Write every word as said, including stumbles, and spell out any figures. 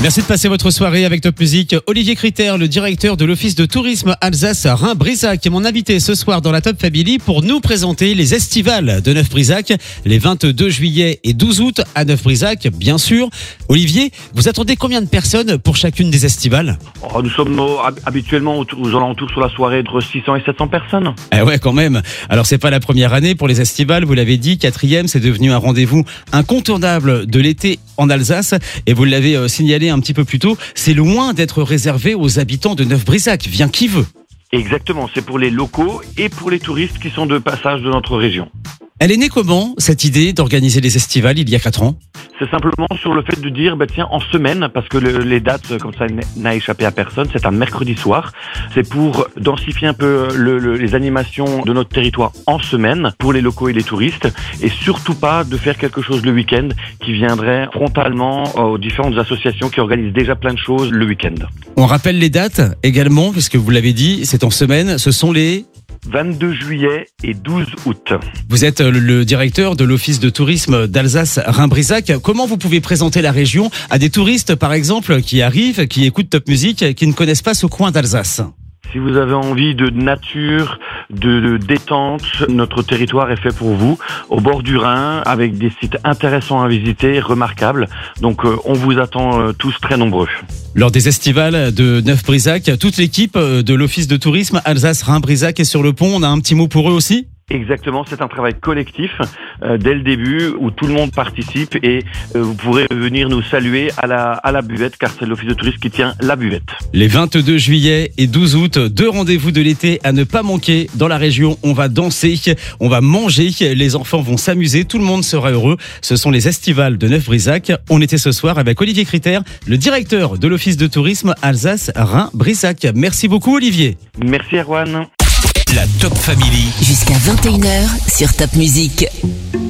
Merci de passer votre soirée avec Top Music. Olivier Critère, le directeur de l'Office de tourisme Alsace Rhin-Brisach, est mon invité ce soir dans la Top Family pour nous présenter les estivales de Neuf-Brisach, les vingt-deux juillet et douze août à Neuf-Brisach, bien sûr. Olivier, vous attendez combien de personnes pour chacune des estivales? Oh, nous sommes euh, habituellement autour, aux alentours sur la soirée entre six cents et sept cents personnes. Eh ouais, quand même. Alors, c'est pas la première année pour les estivales, vous l'avez dit. Quatrième, c'est devenu un rendez-vous incontournable de l'été en Alsace. Et vous l'avez euh, signalé un petit peu plus tôt, c'est loin d'être réservé aux habitants de Neuf-Brisach. Vient qui veut. Exactement, c'est pour les locaux et pour les touristes qui sont de passage de notre région. Elle est née comment, cette idée d'organiser les estivales il y a quatre ans? C'est simplement sur le fait de dire, bah tiens, en semaine, parce que le, les dates, comme ça, n'a échappé à personne, c'est un mercredi soir. C'est pour densifier un peu le, le, les animations de notre territoire en semaine, pour les locaux et les touristes, et surtout pas de faire quelque chose le week-end qui viendrait frontalement aux différentes associations qui organisent déjà plein de choses le week-end. On rappelle les dates également, puisque vous l'avez dit, c'est en semaine, ce sont les... vingt-deux juillet et douze août. Vous êtes le directeur de l'Office de tourisme d'Alsace Rhin-Brisach. Comment vous pouvez présenter la région à des touristes, par exemple, qui arrivent, qui écoutent Top Music, qui ne connaissent pas ce coin d'Alsace? Si vous avez envie de nature, de, de détente, notre territoire est fait pour vous, au bord du Rhin, avec des sites intéressants à visiter, remarquables. Donc euh, on vous attend euh, tous très nombreux. Lors des estivales de Neuf-Brisach, toute l'équipe de l'Office de tourisme Alsace Rhin-Brisach est sur le pont. On a un petit mot pour eux aussi? Exactement, c'est un travail collectif euh, dès le début où tout le monde participe et euh, vous pourrez venir nous saluer à la, à la buvette car c'est l'Office de tourisme qui tient la buvette. Les vingt-deux juillet et douze août, deux rendez-vous de l'été à ne pas manquer dans la région. On va danser, on va manger, les enfants vont s'amuser, tout le monde sera heureux. Ce sont les estivales de Neuf-Brisach. On était ce soir avec Olivier Critère, le directeur de l'Office de tourisme Alsace Rhin-Brisach. Merci beaucoup Olivier. Merci Erwan. La Top Family. Jusqu'à vingt et une heures sur Top Music.